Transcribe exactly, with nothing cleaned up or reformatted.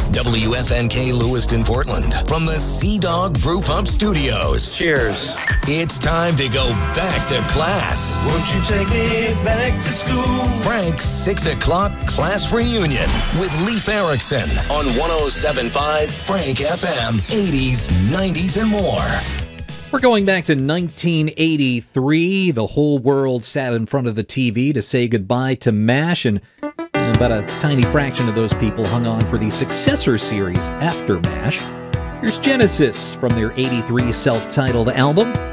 W F N K Lewiston, Portland, from the Sea Dog Brew Pub Studios. Cheers. It's time to go back to class. Won't you take me back to school? Frank's six o'clock class reunion with Leif Erikson on one oh seven point five Frank F M, eighties, nineties, and more. We're going back to nineteen eighty-three. The whole world sat in front of the T V to say goodbye to MASH, and about a tiny fraction of those people hung on for the successor series after MASH. Here's Genesis from their eighty-three self-titled album,